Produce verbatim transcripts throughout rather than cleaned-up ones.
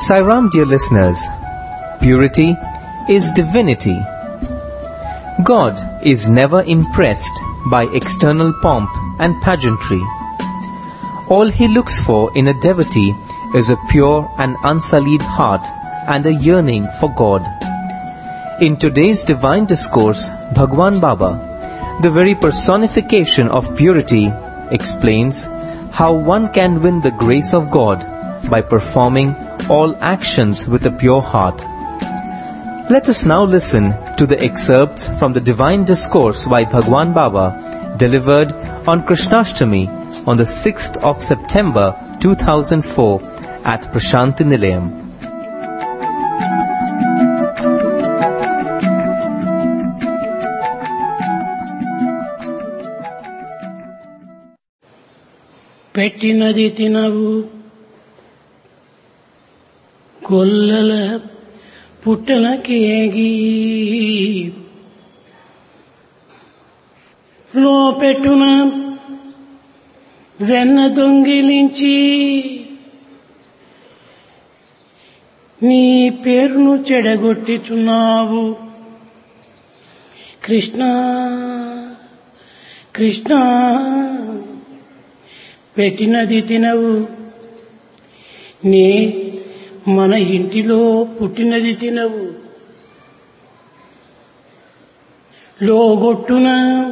Sai Ram, dear listeners, purity is divinity. God is never impressed by external pomp and pageantry. All he looks for in a devotee is a pure and unsullied heart and a yearning for God. In today's divine discourse, Bhagwan Baba, the very personification of purity, explains how one can win the grace of God by performing all actions with a pure heart. Let us now listen to the excerpts from the divine discourse by Bhagwan Baba delivered on Krishnashtami on the sixth of September two thousand four at Prashanti Nilayam. పెట్టినది తినవు గొల్లల పుట్టనకేగి లోపెట్టున వెన్న దొంగిలించి నీ పేరును చెడగొట్టుచున్నావు కృష్ణ కృష్ణ పెట్టినది తినవు నే మన ఇంటిలో పుట్టినది తినవు లోగొట్టున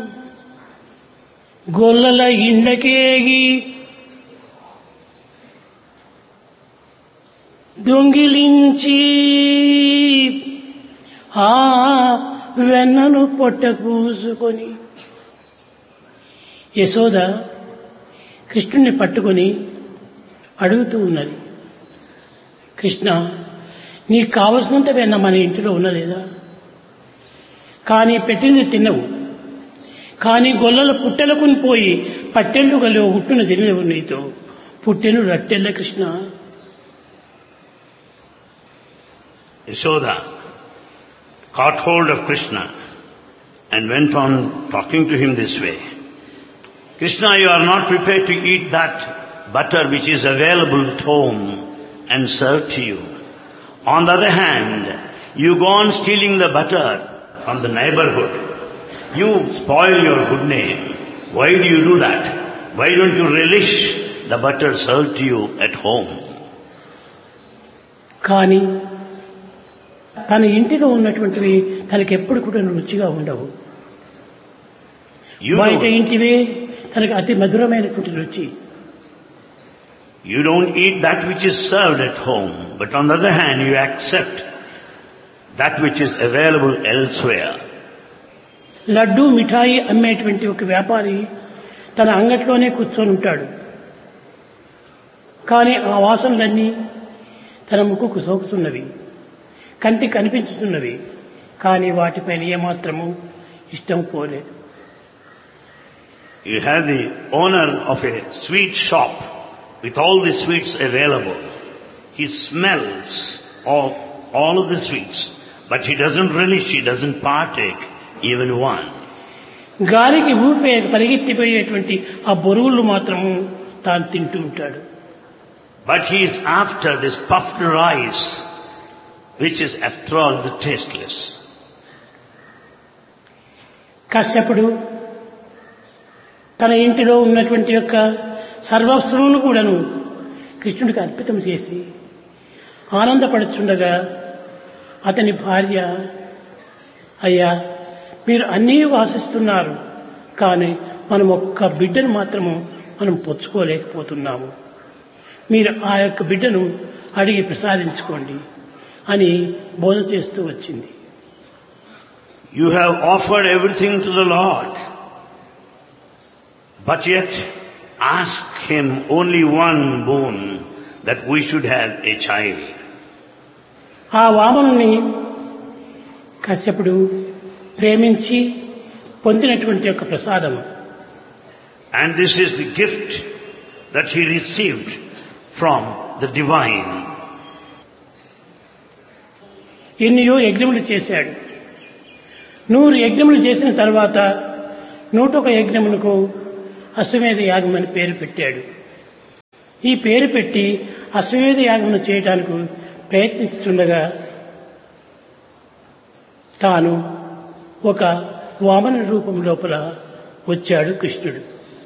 గొల్లల ఇండ్లకేగి దొంగిలించి ఆ వెన్నను పొట్ట పూసుకొని యశోద కృష్ణుని పట్టుకొని అడుగుతూ ఉన్నది, కృష్ణ నీకు కావలసినంత వెన్న మన ఇంటిలో ఉన్నలేదా? కానీ పెట్టింది తిన్నవు, కానీ గొల్లల పుట్టెలకు పోయి పట్టెళ్ళు గల ఉట్టును తినవు, నీతో పుట్టెను రట్టెళ్ళ Krishna. Yashoda caught hold of Krishna and went on talking to him this way. Krishna, you are not prepared to eat that butter which is available at home and served to you. On the other hand, you go on stealing the butter from the neighborhood. You spoil your good name. Why do you do that? Why don't you relish the butter served to you at home? కానీ తన ఇంటిలో ఉన్నటువంటివి తనకి ఎప్పుడు కూడా రుచిగా ఉండవు. బయట ఇంటివే తనకి అతి మధురమైనటువంటి రుచి. You don't eat that which is served at home, but on the other hand you accept that which is available elsewhere. Laddu మిఠాయి అమ్మేటువంటి ఒక వ్యాపారి తన అంగట్లోనే కూర్చొని ఉంటాడు. కానీ ఆ వాసనలన్నీ తన ముక్కుకు సోకుతున్నవి, కంటికి కనిపించుతున్నవి, కానీ వాటిపైన ఏమాత్రము ఇష్టం పోలేదు. You have the owner of a sweet shop with all the sweets available. He smells all, all of the sweets, but he doesn't relish, he doesn't partake even one. గాలికి ఊపే పరిగెత్తిపోయేటువంటి ఆ బొరుగులు మాత్రము తాను తింటూ ఉంటాడు. But he is after this puffed rice, which is after all the tasteless. కశ్యపుడు తన ఇంటిలో ఉన్నటువంటి యొక్క సర్వస్వమును కూడాను కృష్ణుడికి అర్పితం చేసి ఆనందపడుచుండగా అతని భార్య, అయ్యా మీరు అన్నీ వాసిస్తున్నారు, కానీ మనం ఒక్క బిడ్డను మాత్రము మనం పొచ్చుకోలేకపోతున్నాము, మీరు ఆ యొక్క బిడ్డను అడిగి ప్రసాదించుకోండి అని బోధ చేస్తూ వచ్చింది. You have offered everything to the Lord, but yet ask him only one boon, that we should have a child. ఆ వామనుని కశ్యపుడు ప్రేమించి పొందినటువంటి యొక్క ప్రసాదము. And this is the gift that he received from the divine. ఎన్నో యజ్ఞములు చేశాడు. నూరు యజ్ఞములు చేసిన తర్వాత నూటొక యజ్ఞమునకు అశ్వమేధ యాగం అని పేరు పెట్టాడు. ఈ పేరు పెట్టి అశ్వమేధ యాగమును చేయడానికి ప్రయత్నిస్తుండగా తాను ఒక వామన రూపం లోపల వచ్చాడు కృష్ణుడు.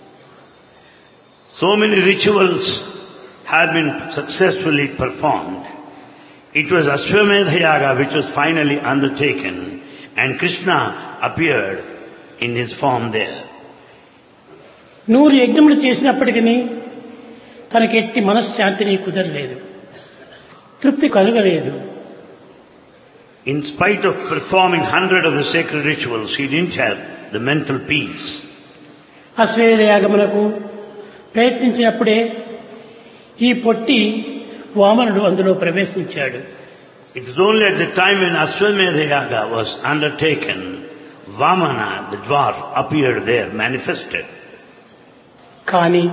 So many rituals have been successfully performed. It was Ashwamedha Yaga which was finally undertaken, and Krishna appeared in his form there. నూరు యజ్ఞములు చేసినప్పటికీ తనకి ఎట్టి మనశ్శాంతిని కుదరలేదు, తృప్తి కలగలేదు. In spite of performing hundred of the sacred rituals, he didn't have the mental peace. అశ్వమేధ యాగమునకు ప్రయత్నించినప్పుడే ఈ పొట్టి వామనుడు అందులో ప్రవేశించాడు. It was only at the time when Ashwamedha Yaga was undertaken, Vamana, the dwarf, appeared there, manifested. కానీ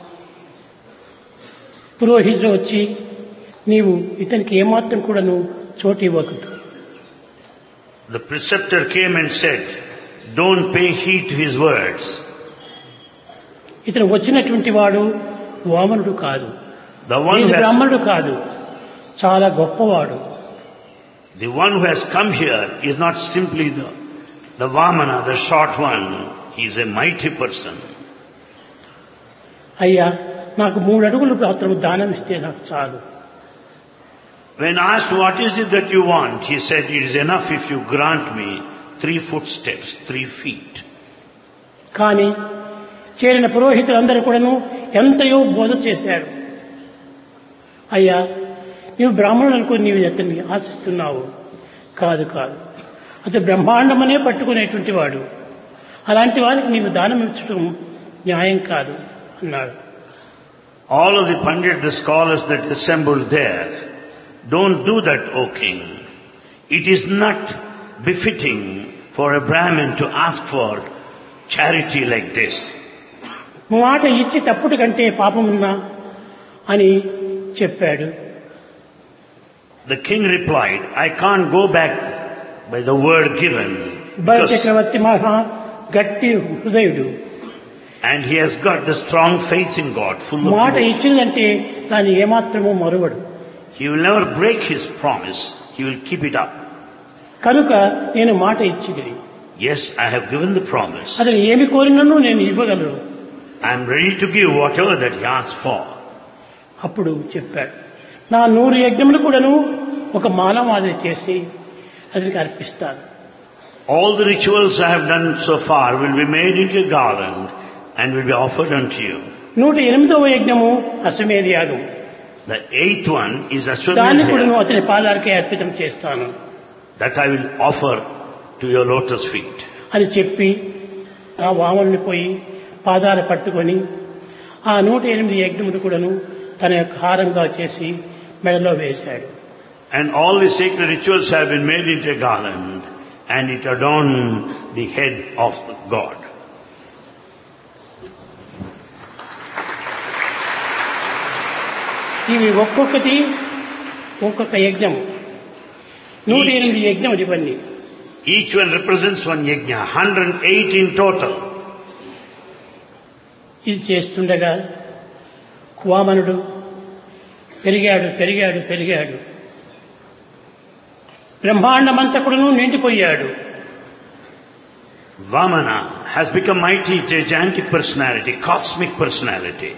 పురోహితుడు వచ్చి నీవు ఇతనికి ఏమాత్రం కూడా నువ్వు చోటు ఇవ్వకూడదు. The preceptor came and said, don't pay heed to his words. ఇతను వచ్చినటువంటి వాడు వామనుడు కాదు, The one who has, బ్రాహ్మణుడు కాదు, చాలా గొప్పవాడు. the one who has come here is not simply the, the Vamana, the short one. He is a mighty person. అయ్యా, నాకు మూడు అడుగులు మాత్రం దానం ఇస్తే నాకు చాలు. When asked what is it that you want, he said, it is enough if you grant me three footsteps, three feet. కానీ చేరిన పురోహితులందరూ కూడాను ఎంతయో బోధ చేశారు. అయ్యా, నీవు బ్రాహ్మణులు అనుకుని నీవు అతన్ని ఆశిస్తున్నావు. కాదు కాదు, అతను బ్రహ్మాండమనే పట్టుకునేటువంటి వాడు. అలాంటి వారికి నీవు దానం ఇచ్చడం న్యాయం కాదు అన్నాడు. All of the Pandit, the scholars that assembled there, don't do that, O king. It is not befitting for a Brahmin to ask for charity like this. మాట ఇచ్చి తప్పుడు కంటే పాపమున్నా అని చెప్పాడు. The king replied, I can't go back by the word given. బల చక్రవర్తి మహా గట్టి హృదయుడు. And he has got the strong faith in God, full of మాట devotion. ఇచ్చిందంటే దాన్ని ఏమాత్రమూ మరువడు. He will never break his promise. He will keep it up. కనుక నేను మాట ఇచ్చిది. Yes, I have given the promise. అతను ఏమి కోరినను నేను ఇవ్వగలను. I am ready to give whatever that he asks for. అప్పుడు చెప్పాడు, నా నూరు యజ్ఞములు కూడాను ఒక మాల మాదిరి చేసి అతనికి అర్పిస్తాను. All the rituals I have done so far will be made into a garland and will be offered unto you. నూట ఎనిమిదవ యజ్ఞము అశ్వమేధ యాగం. The eighth one is దాన్ని కూడాను Ashwamedha. అతని పాదాలకే అర్పితం చేస్తాను That I will offer to your lotus feet. అని చెప్పి ఆ వామనుని పోయి పాదాలు పట్టుకొని ఆ నూట ఎనిమిది యజ్ఞములు కూడాను తన యొక్క హారంగా చేసి మెడలో వేశాడు. And all the sacred rituals have been made into a garland and it adorned the head of God. ఇవి ఒక్కొక్కటి ఒక్కొక్క యజ్ఞం. నూట ఎనిమిది యజ్ఞములు ఇవన్నీ. Each one represents one yajna, one hundred eight in total. ఇది చేస్తుండగా వామనుడు పెరిగాడు పెరిగాడు పెరిగాడు బ్రహ్మాండమంతకుడును నిండిపోయాడు. Vamana has become mighty, gigantic personality, cosmic personality.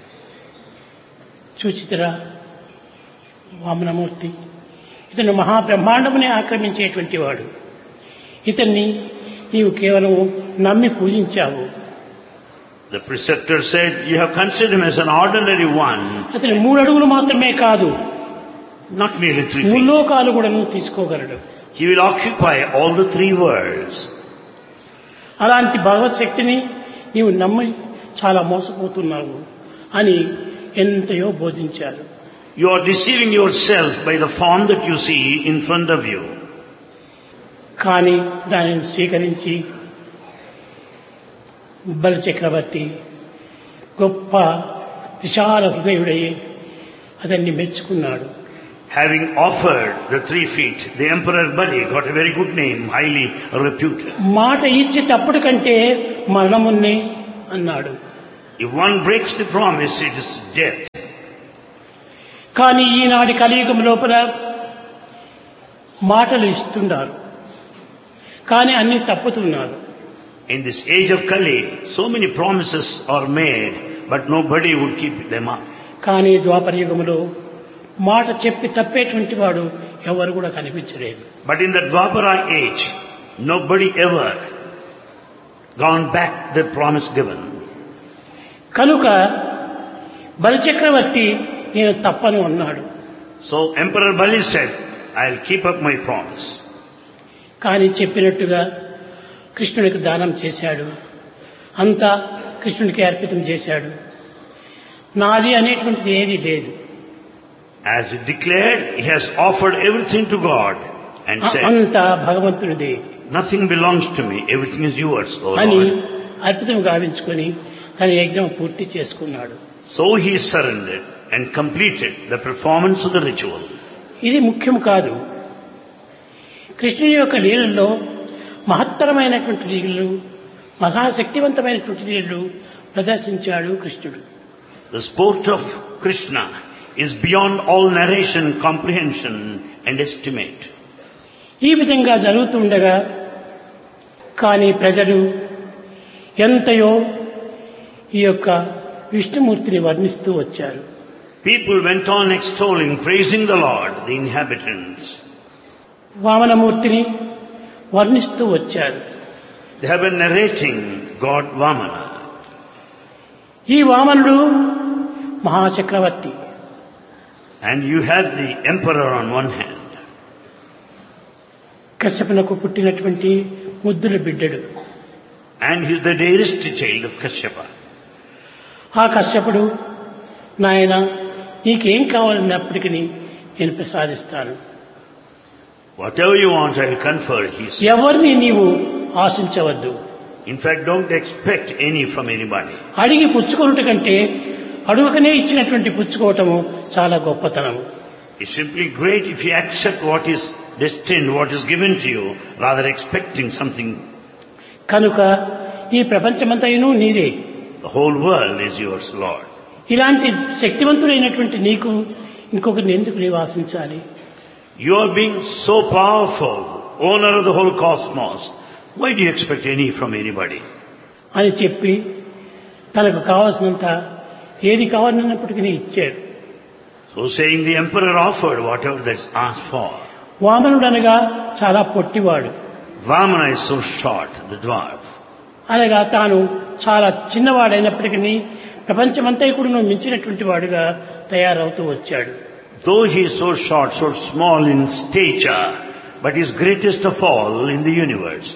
చూచితరా Vamanamurthy, ఇతను మహాబ్రహ్మాండమునే ఆక్రమించేటువంటి వాడు. ఇతన్ని నీవు కేవలం నమ్మి పూజించావు. The preceptor said, you have considered him as an ordinary one, అతను మూడు అడుగులు మాత్రమే కాదు, not merely three feet. ముల్లోకాలు కూడా నువ్వు తీసుకోగలడు. He will occupy all the three worlds. అలాంటి భగవత్ శక్తిని నీవు నమ్మి చాలా మోసపోతున్నావు అని ఎంతయో బోధించారు. You are deceiving yourself by the form that you see in front of you. కానీ దానిని స్వీకరించి బలి చక్రవర్తి గొప్ప విశాల హృదయుడై అతన్ని మెచ్చుకున్నాడు. Having offered the three feet, the Emperor Bali got a very good name, highly reputed. మాట ఇచ్చి తప్పుడు కంటే మరణమున్నే అన్నాడు. If one breaks the promise, it is death. కానీ ఈనాటి కలియుగం లోపల మాటలు ఇస్తున్నారు, కానీ అన్ని తప్పుతున్నారు. In this age of Kali, so many promises are made, but nobody would keep them up. కానీ ద్వాపర యుగంలో మాట చెప్పి తప్పేటువంటి వాడు ఎవరు కూడా కనిపించలేదు. But in the Dwapara age, nobody ever gone back the promise given. కనుక బలిచక్రవర్తి నేను తప్పను అన్నాడు. So Emperor Bali said, I'll keep up my promise. కానీ చెప్పినట్టుగా కృష్ణుడికి దానం చేశాడు, అంతా కృష్ణుడికి అర్పితం చేశాడు. నాది అనేటువంటిది ఏది లేదు. As he declared, he has offered everything to God and said, అంతా భగవంతునిదే, nothing belongs to me, everything is yours, O అని Lord. అర్పితం గావించుకొని తన యజ్ఞం పూర్తి చేసుకున్నాడు. So he surrendered and completed the performance of the ritual. ఇది ముఖ్యం కాదు. కృష్ణుని యొక్క లీలల్లో మహత్తరమైనటువంటి లీలలు, మహాశక్తివంతమైనటువంటి లీలలు ప్రదర్శించాడు కృష్ణుడు. The sport of Krishna is beyond all narration, comprehension and estimate. ఈ విధంగా జరుగుతుండగా కానీ ప్రజలు ఎంతయో ఈ యొక్క విష్ణుమూర్తిని వర్ణిస్తూ వచ్చారు. People went on extolling, praising the Lord, the inhabitants. వామనమూర్తిని వర్ణిస్తూ వచ్చారు. They have been narrating God Vamana. ఈ వామనుడు మహాచక్రవర్తి. And you have the emperor on one hand. కశ్యపునకు పుట్టినటువంటి ముద్దుల బిడ్డడు. And he is the dearest child of Kashyapa. ఆ కశ్యపుడు, నాయన నీకేం కావాలన్నప్పటికీ నేను ప్రసాదిస్తాను, Whatever you want, I will confer, he said. ఎవరిని నీవు ఆశించవద్దు. In fact, don't expect any from anybody. అడిగి పుచ్చుకోవట కంటే అడుగకనే ఇచ్చినటువంటి పుచ్చుకోవటము చాలా గొప్పతనము. It's simply great if you accept what is destined, what is given to you, rather expecting something. కనుక ఈ ప్రపంచమంతయును నీదే. The whole world is yours, Lord. ఇలాంటి శక్తివంతుడైనటువంటి నీకు ఇంకొకరిని ఎందుకు నీవు ఆశించాలి? You are being so powerful, owner of the whole cosmos. Why do you expect any from anybody? అని చెప్పి తనకు కావలసినంత ఏది కావాలన్నప్పటికీ ఇచ్చాడు. So saying, the emperor offered whatever that's asked for. వామనుడు అనగా చాలా పొట్టివాడు. Vamana is so short, the dwarf. అనగా తాను చాలా చిన్నవాడైనప్పటికీ ప్రపంచమంతా కూడా మించినటువంటి వాడుగా తయారవుతూ వచ్చాడు. Though he is so short, so small in stature, but he is greatest of all in the universe.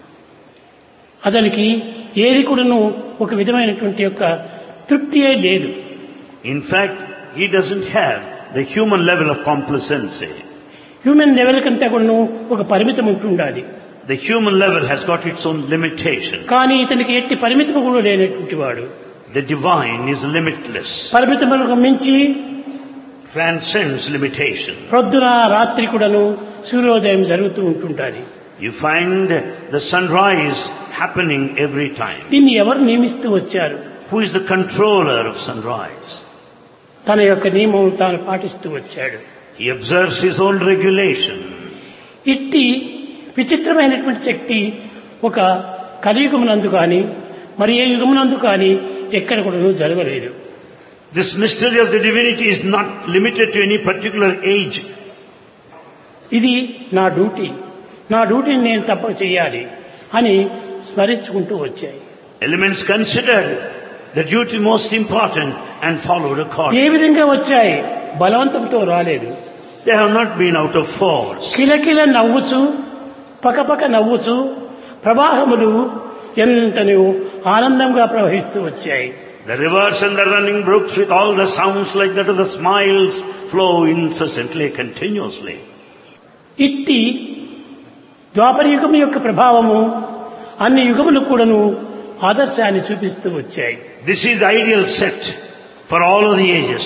అతనికి ఏది కూడాను ఒక విధమైనటువంటి యొక్క తృప్తియే లేదు. In fact, he doesn't have the human level of complacency. Human level కంటే కూడాను ఒక పరిమితం ఉంటుండాలి. The human level has got its own limitation. కానీ ఇతనికి ఎట్టి పరిమితం కూడా లేనటువంటి వాడు. The divine is limitless, పరిమితములకు మించి transcends limitation. ప్రొద్దున రాత్రి కూడాను సూర్యోదయం జరుగుతూ ఉంటుంటాది. You find the sunrise happening every time. దీన్ని ఎవరు నియమిస్తూ వచ్చారు? Who is the controller of sunrise? తన యొక్క నియమం తాను పాటిస్తూ వచ్చాడు. He observes his own regulation. ఇట్టి విచిత్రమైనటువంటి శక్తి ఒక కలియుగమునందు కానీ మరి ఏ యుగమునందు కానీ ఎక్కడ కూడా జరగలేదు. This mystery of the divinity is not limited to any particular age. ఇది నా డ్యూటీ, నా డ్యూటీని నేను తప్పక చేయాలి అని స్మరించుకుంటూ వచ్చాయి. Elements considered the duty most important and followed A accordingly. విధంగా వచ్చాయి? బలవంతంతో రాలేదు. They have not been out of force. కిలకిల నవ్వుచు పకపక నవ్వుచు ప్రవాహములు ఎంతనో ఆనందంగా ప్రవహిస్తూ వచ్చాయి. The rivers and the running brooks with all the sounds like that of the smiles flow incessantly, continuously. ఇట్టి ద్వాపర యుగం యొక్క ప్రభావము అన్ని యుగములకు కూడాను ఆదర్శాన్ని చూపిస్తూ వచ్చాయి. This is the ideal set for all of the ages.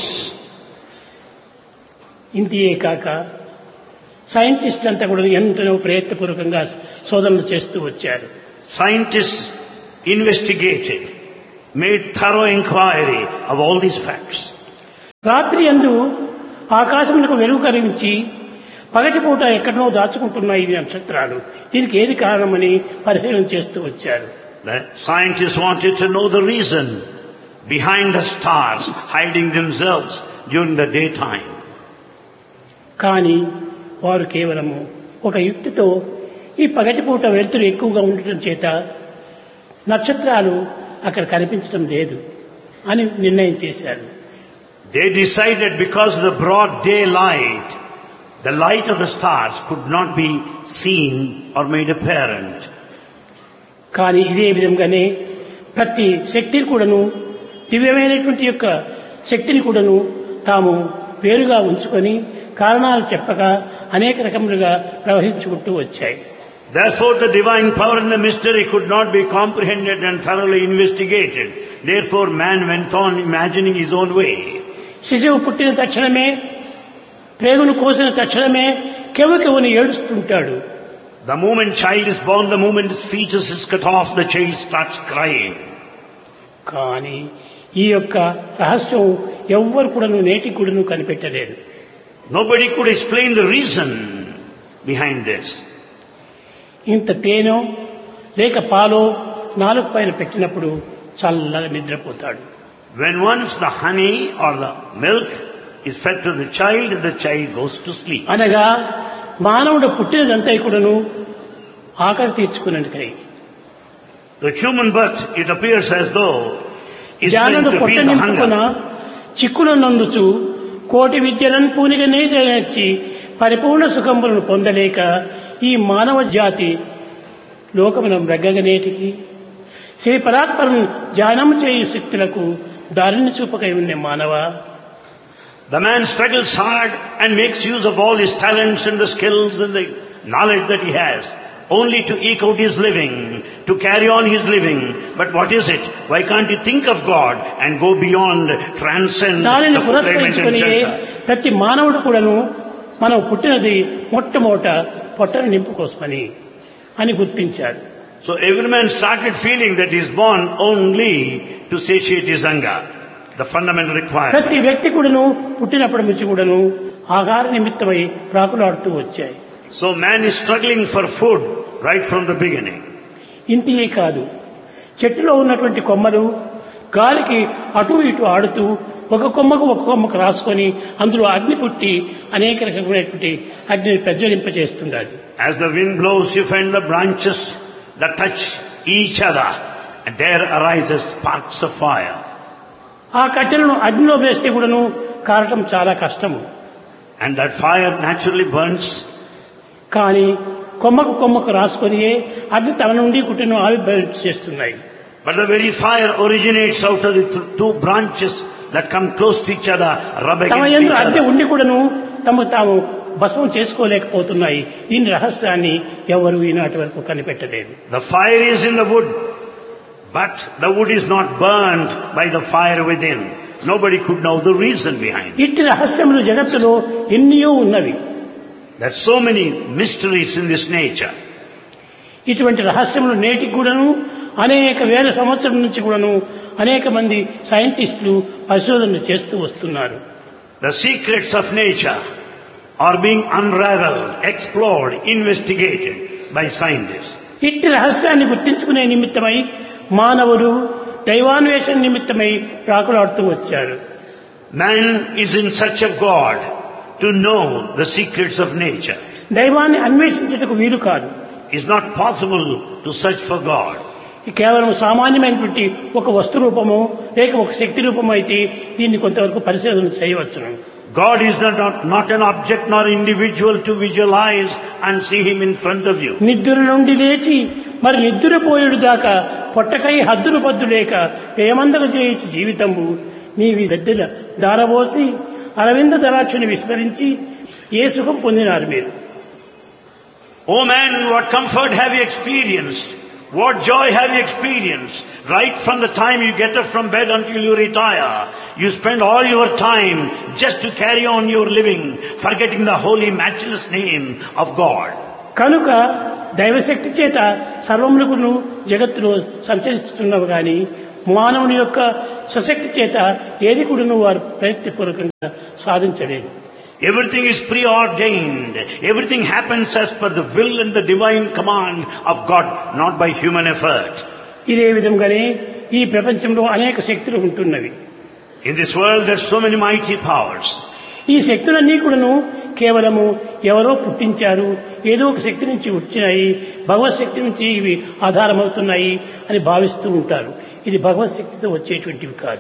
ఇంతియే కాక సైంటిస్టులు అంతా కూడా ఎంతో ప్రయత్నపూర్వకంగా శోధనలు చేస్తూ వచ్చారు. Scientists investigated, made thorough inquiry of all these facts. రాత్రి యందు ఆకాశములకు వెలుగు కలిగించి పగటిపూట ఎక్కడనో దాచుకుంటున్నాయి ఈ నక్షత్రాలు. దీనికి ఏది కారణమని పరిశీలన చేస్తూ వచ్చారు. The scientists wanted to know the reason behind the stars hiding themselves during the daytime. కానీ వారు కేవలము ఒక యుక్తితో ఈ పగటిపూట వెలుతురు ఎక్కువగా ఉండటం చేత నక్షత్రాలు అక్కడ కనిపించడం లేదు అని నిర్ణయం చేశారు. They decided because of the broad daylight, the light of the stars could not be seen or made apparent. కానీ ఇదే విధంగానే ప్రతి శక్తిని కూడాను దివ్యమైనటువంటి యొక్క శక్తిని కూడాను తాము వేరుగా ఉంచుకొని కారణాలు చెప్పగా అనేక రకములుగా ప్రవహించుకుంటూ వచ్చాయి. Therefore the divine power and the mystery could not be comprehended and thoroughly investigated. Therefore man went on imagining his own way. శిశువు పుట్టిన తక్షణమే ప్రేగును కోసిన తక్షణమే కెవ్వుకెవ్వుని ఏడుస్తుంటాడు. The moment child is born, the moment his fetus is cut off, the child starts crying. కానీ ఈ యొక్క రహస్యం ఎవ్వరు కూడా నేటికి కూడా కనిపెట్టలేరు. Nobody could explain the reason behind this. ఇంత తేనో లేక పాలో నాలుగు పైన పెట్టినప్పుడు చల్లగా నిద్రపోతాడు. When once the honey or the milk is fed to the child, the child goes to sleep. అనగా మానవుడు పుట్టినదంతా కూడాను ఆకలి తీర్చుకునేందుకై. The human birth, it appears as though is meant to appease the hunger. చిక్కులను నందుచు కోటి విద్యలను పూనిగనే నేర్చి పరిపూర్ణ సుఖములను పొందలేక ఈ మానవ జాతి లోకమును రగ్గగనేటికి శ్రీ పరాత్పరను ధ్యానము చేయు శక్తులకు దారిని చూపకై ఉన్న మానవ. The man struggles hard and makes use of all his talents and the skills and the knowledge that he has, only to eke out his living, to carry on his living. But what is it? Why can't he think of God and go beyond, transcend the fulfillment and shelter? ప్రతి మానవుడు కూడాను మనం పుట్టినది మొట్టమొదట పొట్టను నింపుకోసమని అని గుర్తించారు. So every man started feeling that he is born only to satiate his hunger, the fundamental requirement. ప్రతి వ్యక్తి కూడాను పుట్టినప్పటి నుంచి కూడాను ఆహార నిమిత్తమై ప్రాకులాడుతూ వచ్చాయి. So man is struggling for food right from the beginning. ఇంతే కాదు, చెట్టులో ఉన్నటువంటి కొమ్మలు గాలికి అటు ఇటు ఆడుతూ ఒక కొమ్మకు ఒక కొమ్మకు రాసుకొని అందులో అగ్ని పుట్టి అనేక రకమైనటువంటి అగ్నిని ప్రజ్వలింపజేస్తుండాలి. As the wind blows, you find the branches that touch each other, and there arises sparks of fire. ఆ కట్టెలను అగ్నిలో వేస్తే కూడాను కారటం చాలా కష్టము. And that fire naturally burns. కానీ కొమ్మకు కొమ్మకు రాసుకొని అగ్ని తన నుండి కుట్టెను ఆవిర్భవింప చేస్తున్నాయి. But the very fire originates out of the two branches that come close to each other, rub against each other. అద్దె ఉండి కూడాను తమ తాము భస్మం చేసుకోలేకపోతున్నాయి. దీని రహస్యాన్ని ఎవరు ఈనాటి వరకు కనిపెట్టలేదు. The fire is in the wood, but the wood is not burned by the fire within. Nobody could know the reason behind it. ఇట్టి రహస్యములు జగత్తులో ఎన్నో ఉన్నవి. There are so many mysteries in this nature. ఇటువంటి రహస్యములు నేటికి కూడాను అనేక వేల సంవత్సరాల నుంచి కూడాను అనేక మంది సైంటిస్టులు పరిశోధనలు చేస్తూ వస్తున్నారు. The secrets of nature are being unraveled, explored, investigated by scientists. ఇట్టి రహస్యాన్ని గుర్తించుకునే నిమిత్తమై మానవుడు దైవాన్వేషణ నిమిత్తమై ప్రాకులాడుతూ వచ్చారు. Man is in search of God to know the secrets of nature. దైవాన్ని అన్వేషించుటకు వీలు కాదు. It's not possible to search for God. కేవలం సామాన్యమైనటువంటి ఒక వస్తు రూపము లేక ఒక శక్తి రూపము అయితే దీన్ని కొంతవరకు పరిశోధన చేయవచ్చును. God is not, not an object nor individual to visualize and see him in front of you. నిద్ర నుండి లేచి మరి నిద్రపోయేడు దాకా పొట్టకై హద్దులు పద్దు లేక ఏమందక చేయొచ్చు జీవితంబు నీవి వెద్దెల దారబోసి అరవింద దరాక్షని విస్మరించి ఏ సుఖం పొందినారు మీరు? O man, what comfort have you experienced? What joy have you experienced? Right from the time you get up from bed until you retire, you spend all your time just to carry on your living, forgetting the holy, matchless name of God. కనుక దైవశక్తి చేత సర్వములకును జగత్తులో సంచరిస్తున్నవి కానీ మానవుని యొక్క స్వశక్తి చేత ఏది కూడాను వారు ప్రయత్నపూర్వకంగా సాధించలేదు. Everything is preordained. Everything happens as per the will and the divine command of God, not by human effort. ఇదే విధంగానే ఈ ప్రపంచంలో అనేక శక్తులు ఉంటున్నవి. In this world there are so many mighty powers. ఈ శక్తులన్నీ కూడాను కేవలము ఎవరో పుట్టించారు, ఏదో ఒక శక్తి నుంచి వచ్చినాయి, భగవత్ శక్తి నుంచి ఇవి ఆధారమవుతున్నాయి అని భావిస్తూ ఉంటారు. ఇది భగవత్ శక్తితో వచ్చేటువంటివి కాదు.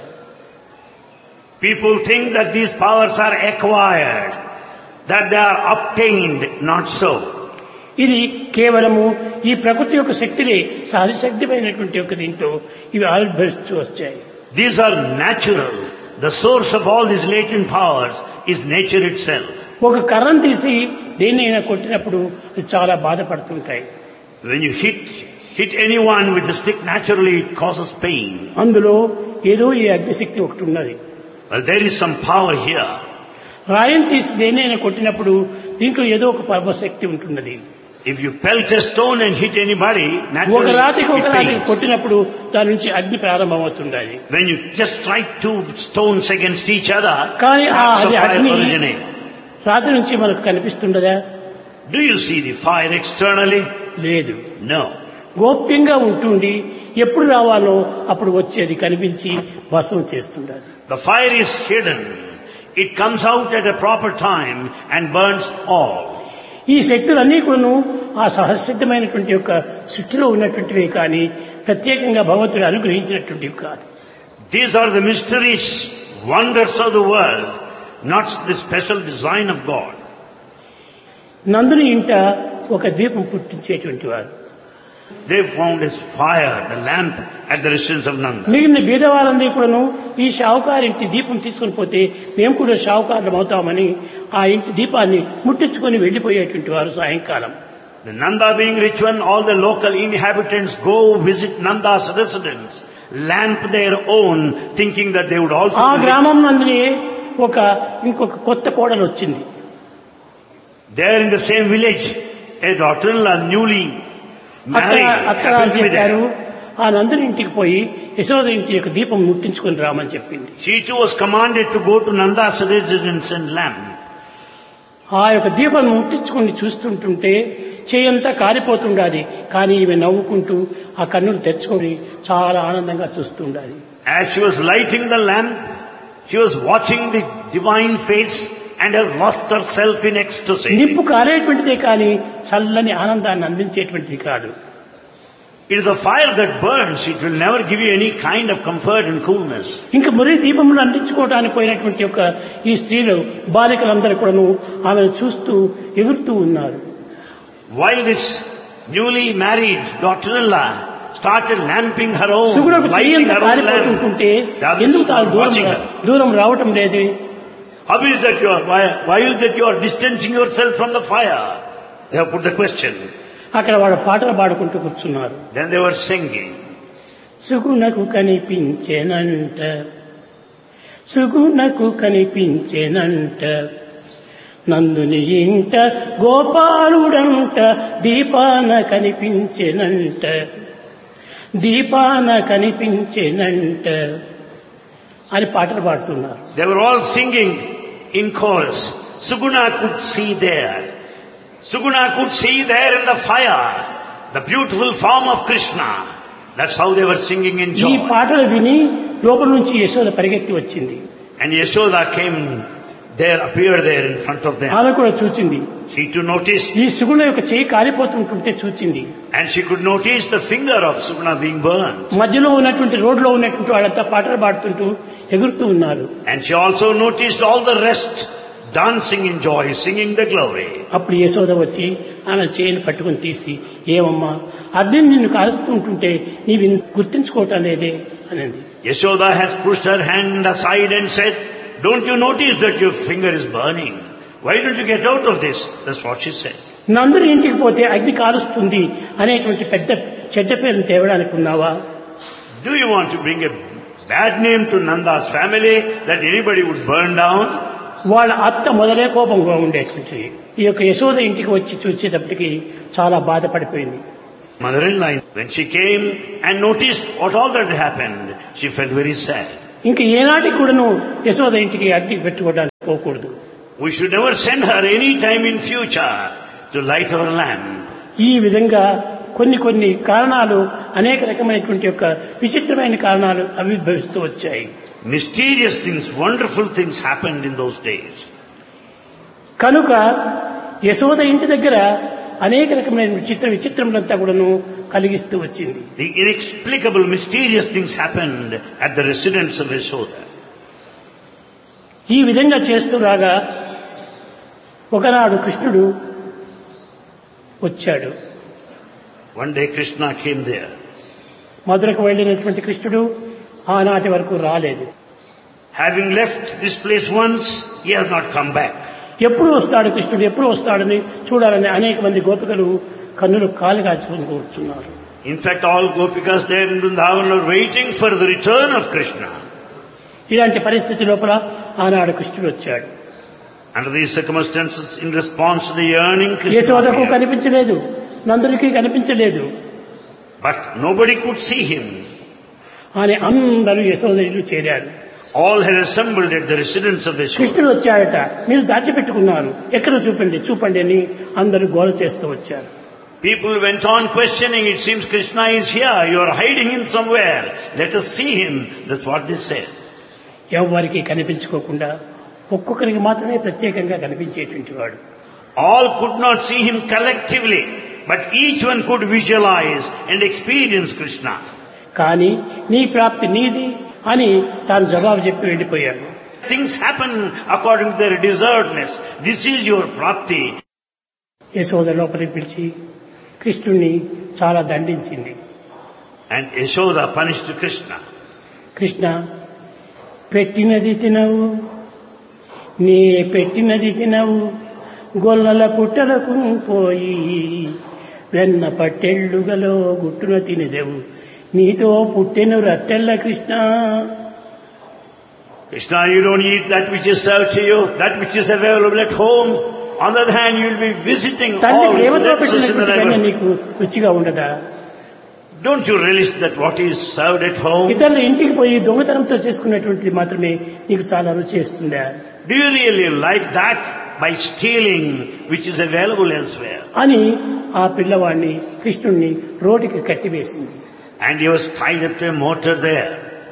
People think that these powers are acquired, that they are obtained, not so. ఇది కేవలము ఈ ప్రకృతి యొక్క శక్తిని సహజ శక్తిమైనటువంటి యొక్క దీంట్లో ఇవి ఆవిర్భవిస్తూ వచ్చాయి. These are natural. The source of all these latent powers is nature itself. ఒక కర్రను తీసి దేన్నైనా కొట్టినప్పుడు అది చాలా బాధపడుతుంటాయి. When you hit hit anyone with the stick, naturally it causes pain. అందులో ఏదో ఈ అగ్నిశక్తి ఒకటి ఉన్నది. Well, there is some power here. రాయిని తీసి దేన్నైనా కొట్టినప్పుడు దీంట్లో ఏదో ఒక పరమశక్తి ఉంటున్నది. If you pelt a stone and hit anybody, ఒక naturally రాతికి ఒక it రాతికి pains. కొట్టినప్పుడు దాని నుంచి అగ్ని ప్రారంభమవుతుండాలి. When you just strike two stones against each other, కానీ ఆ sparks of అది fire అగ్ని originate. రాతి నుంచి మనకు కనిపిస్తుండదా? Do you see the fire externally? లేదు. No. గోప్యంగా ఉంటుండి ఎప్పుడు రావాలో అప్పుడు వచ్చేది కనిపించి భస్మం చేస్తుండాలి. The fire is hidden. It comes out at a proper time and burns all. ఈ శక్తులన్నీ కూడాను ఆ సహజసిద్ధమైనటువంటి యొక్క సృష్టిలో ఉన్నటువంటివే కానీ ప్రత్యేకంగా భగవంతుడు అనుగ్రహించినటువంటివి కాదు. These are the mysteries, wonders of the world, not the special design of God. నందుని ఇంట ఒక దీపం పుట్టించేటువంటి వారు. They found his fire, the lamp at the residence of Nanda. మిగిలిన బీదవాళ్ళందరూ కూడాను ఈ షావుకారింటి దీపం తీసుకొని పోతే మేము కూడా షావుకారులం అవుతామని ఆ ఇంటి దీపాన్ని ముట్టించుకొని వెళ్లిపోయేటువంటి వారు సాయంకాలం. The Nanda being rich one, all the local inhabitants go visit Nanda's residence, lamp their own, thinking that they would also ఆ be rich. గ్రామం నందునే ఒక ఇంకొక కొత్త కోడలు వచ్చింది. There in the same village, a daughter-in-law newly అక్కడ married అక్కడ happened to be చెప్పారు, there. ఆ నందుని ఇంటికి పోయి యశోద ఇంటి యొక్క దీపం ముట్టించుకొని రామని చెప్పింది. She too was commanded to go to Nanda's residence and lamp. ఆ యొక్క దీపం ముట్టించుకొని చూస్తుంటుంటే చేయంతా కారిపోతుండాలి, కానీ ఈమె నవ్వుకుంటూ ఆ కన్నులు తెచ్చుకొని చాలా ఆనందంగా చూస్తుండాలి. As she was lighting the lamp, she was watching the divine face and has lost herself in ecstasy. నిప్పు కారేటువంటిదే కానీ చల్లని ఆనందాన్ని అందించేటువంటిది కాదు. It is the fire that burns. It will never give you any kind of comfort and coolness. ఇంకా మురి దీపములు అందించుకోవడానికి పోయినటువంటి యొక్క ఈ స్త్రీలు బాలికలందరూ కూడాను ఆమెను చూస్తూ ఎగురుతూ ఉన్నారు. While this newly married daughter-in-law started lamping her own, సుగుణకు lighting చెయ్యంత her own lamp, కారిపోతుంటుంటే the others ఎందుకు తాను were దూరం watching her. దూరం రావటం లేదు? How is that you are, why, why is that you are distancing yourself from the fire? They have put the question. అక్కడ వాడు పాటలు పాడుకుంటూ కూర్చున్నారు. Then they were singing. సుగుణకు కనిపించేనంట, సుగుణకు కనిపించేనంట, నందుని ఇంట గోపాలుడంట, దీపాన కనిపించేనంట, దీపాన కనిపించేనంట అని పాటలు పాడుతున్నారు. They were all singing in chorus. Suguna could see there. Suguna could see there in the fire the beautiful form of Krishna. That's how they were singing in ఈ joy. పాటలు విని లోపల నుంచి యశోద పరిగెత్తి వచ్చింది. And Yashoda came there, appeared there in front of them. ఆమె కూడా చూచింది. She too noticed, ఈ సుగుణ యొక్క చేయి కాలిపోతుంటుంటే చూచింది. and she could notice the finger of Suguna being burned. మధ్యలో ఉన్నటువంటి రోడ్లో ఉన్నటువంటి వాళ్ళంతా పాటలు పాడుతుంటూ ఎగురుతూ ఉన్నారు. And she also noticed all the rest dancing in joy, singing the glory. అప్పుడు యశోద వచ్చి ఆమె చేయిని పట్టుకుని తీసి, ఏమమ్మా అర్జున్ నిన్ను కాలుస్తుంటుంటే నీవు గుర్తించుకోవటం లేదే అనింది. Yashoda has pushed her hand aside and said, don't you notice that your finger is burning? Why don't you get out of this? That's what she said. నందుని ఇంటికి పోతే అగ్ని కాలుస్తుంది అనేటువంటి పెద్ద చెడ్డ పేరును తేవడానికి ఉన్నావా? Do you want to bring a bad name to Nanda's family that anybody would burn down? వాళ్ళ అత్త మొదలే కోపంగా ఉండేటువంటి ఈ యొక్క యశోద ఇంటికి వచ్చి చూసేటప్పటికి చాలా బాధపడిపోయింది. Mother-in-law, when she came and noticed what all that happened, she felt very sad. ఇంక ఏనాటికి కూడాను యశోద ఇంటికి అగ్ని పెట్టుకోవడానికి పోకూడదు. We should never send her any time in future to light our lamp. ఈ విధంగా కొన్ని కొన్ని కారణాలు అనేక రకమైనటువంటి యొక్క విచిత్రమైన కారణాలు ఆవిర్భవిస్తూ వచ్చాయి. Mysterious things, wonderful things happened in those days. కనుక యశోద ఇంటి దగ్గర అనేక రకమైన విచిత్ర విచిత్రములంతా కూడాను కలిగిస్తూ వచ్చింది. The inexplicable, mysterious things happened at the residence of Yashoda. ఈ విధంగా చేస్తూ రాగా ఒకనాడు కృష్ణుడు వచ్చాడు. One day Krishna came there. మధురకు వెళ్ళినటువంటి కృష్ణుడు ఆనాటి వరకు రాలేదు. Having left this place once, he has not come back. ఎప్పుడు వస్తాడు కృష్ణుడు, ఎప్పుడు వస్తాడని చూడాలని అనేక మంది గోపికలు కన్నులు కాలు కాచుకొని కూర్చున్నారు. In fact, all gopikas there in Vrindavan are waiting for the return of Krishna. ఇలాంటి పరిస్థితి లోపల ఆనాడు కృష్ణుడు వచ్చాడు. Under these circumstances, in response to the yearning, Krishna యశోదకు appeared. కనిపించలేదు, నందునికి కనిపించలేదు. But nobody could see him. అని అందరూ యశోద ఇల్లు చేరారు. All had assembled at the residence of Yashoda. కృష్ణుడు వచ్చాడట, మీరు దాచిపెట్టుకున్నారు, ఎక్కడ చూపండి చూపండి అని అందరూ గోల చేస్తూ వచ్చారు. People went on questioning, it seems Krishna is here, you are hiding him somewhere, let us see him. That's what they said. ఎవరికి కనిపించుకోకుండా ఒక్కొక్కరికి మాత్రమే ప్రత్యేకంగా కనిపించేటువంటి వాడు. All could not see him collectively, but each one could visualize and experience Krishna. కానీ నీ ప్రాప్తి నీది అని తాను జవాబు చెప్పి వెళ్ళిపోయాడు. Things happen according to their deservedness. This is your prapti. Yashoda లోపలికి పిలిచి కృష్ణుణ్ణి చాలా దండించింది. And Yashoda punished Krishna. Krishna, పెట్టినది తినవు, నీ పెట్టినది తినవు, గొల్లల పుట్టలకు పోయి వెన్న పట్టెళ్ళుగలో గుట్టున తినదెవు, నీతో పుట్టెను రట్టెల్ల Krishna. Krishna, you don't eat that which is served to you, that which is available at home. On the other hand, you will be visiting తండ్రి all ప్రేమతో residences in the పెట్టినటువంటి వెన్న neighborhood. నీకు రుచిగా ఉండదా? Don't you relish that what is served at home? ఇతరుల ఇంటికి పోయి దొంగతనంతో చేసుకున్నటువంటిది మాత్రమే నీకు చాలా రుచి ఇస్తుందా? Do you really like that by stealing which is available elsewhere? అని ఆ పిల్లవాడిని కృష్ణుణ్ణి రోటికి కట్టివేసింది. And he was tied up to a mortar there.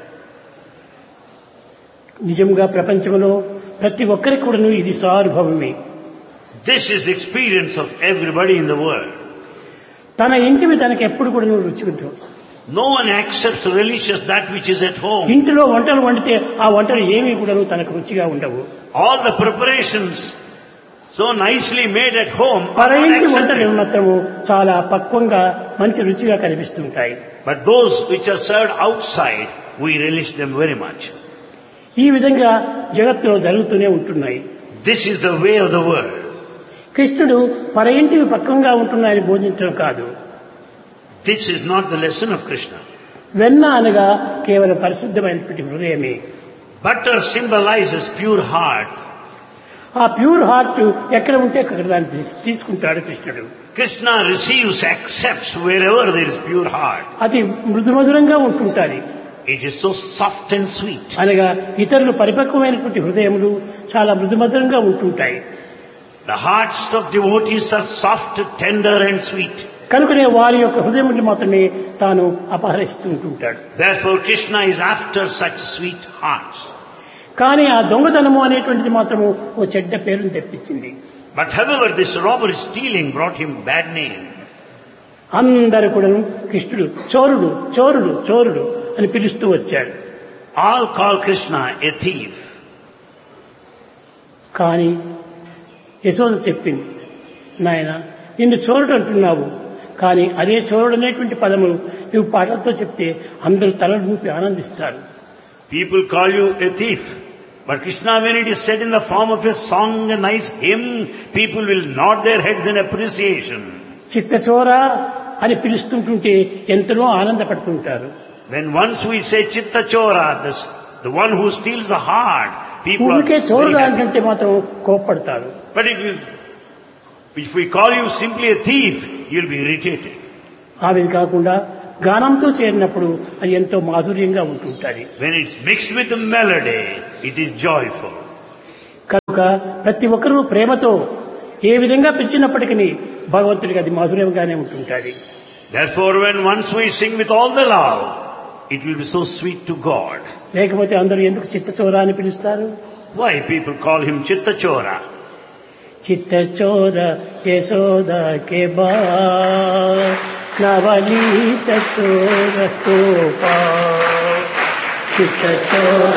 నిజంగా ప్రపంచంలో ప్రతి ఒక్కరికి కూడాను ఇది స్వానుభవమే. This is the experience of everybody in the world. తన ఇంటివి తనకి ఎప్పుడు కూడాను రుచి ఉంటుంది. No one accepts religious that which is at home. ఇంటిలో వంటలు వండితే ఆ వంటలు ఏమీ కూడాను తనకు రుచిగా ఉండవు. All the preparations so nicely made at home are పర not ఇంటి వంటలు accepted. మాత్రము చాలా పక్వంగా మంచి రుచిగా కనిపిస్తుంటాయి. But those which are served outside, we relish them very much. ఈ విధంగా జగత్తులో జరుగుతూనే ఉంటున్నాయి. This is the way of the world. కృష్ణుడు పర ఇంటివి పక్వంగా ఉంటున్నాయని బోధించడం కాదు. This is not the lesson of Krishna. వెన్న అనగా కేవలం పరిశుద్ధమైనటువంటి హృదయమే. Butter symbolizes pure heart. ఆ ప్యూర్ హార్ట్ ఎక్కడ ఉంటే అక్కడ దాన్ని తీస్- తీసుకుంటాడు కృష్ణుడు. Krishna receives, accepts wherever there is pure heart. అది మృదుమధురంగా ఉంటుంటాది. It is so soft and sweet. అనగా ఇతరులు పరిపక్వమైనటువంటి హృదయములు చాలా మృదుమధురంగా ఉంటుంటాయి. The hearts of devotees are soft, tender and sweet. కనుకనే వారి యొక్క హృదయములు మాత్రమే తాను అపహరిస్తూ ఉంటుంటాడు. Therefore Krishna is after such sweet hearts. కానీ ఆ దొంగతనము అనేటువంటిది మాత్రము ఓ చెడ్డ పేరును తెప్పించింది. But however, this robbery stealing brought him bad name. అందరూ కూడా కృష్ణుడు చోరుడు చోరుడు చోరుడు అని పిలుస్తూ వచ్చాడు. All call Krishna a thief. కానీ యశోద చెప్పింది, నాయన నిన్ను చోరుడు అంటున్నావు, కానీ అదే చోరుడు అనేటువంటి పదము నువ్వు పాటలతో చెప్తే అందరూ తలలు ఊపి ఆనందిస్తారు. People call you a thief. But Krishna, when it is said in the form of a song, a nice hymn, people will nod their heads in appreciation. చిత్తచోర అని పిలుస్తుంటుంటే ఎంతలో ఆనందపడుతుంటారు. When once we say Chitta Chora, this, the one who steals the heart, people are ఊరికే very చోరుడు happy. అంటే మాత్రం కోప్పడతారు. But if you, if we call you simply a thief, you'll be irritated. అవి కాకుండా గానంతో చేరినప్పుడు అది ఎంతో మాధుర్యంగా ఉంటుంటుంది. When it's mixed with a melody, it is joyful. కనుక ప్రతి ఒక్కరూ ప్రేమతో ఏ విధంగా పిలిచినప్పటికీ భగవంతుడికి అది మధురంగానే ఉంటుంటాడు. Therefore, when once we sing with all the love, it will be so sweet to God. లేకపోతే అందరూ ఎందుకు చిత్తచోర అని పిలుస్తారు? Why people call him Chitta Chora? చిత్తచోర Yashoda కే బా నవనీత చోర కోపా చిత్తచోర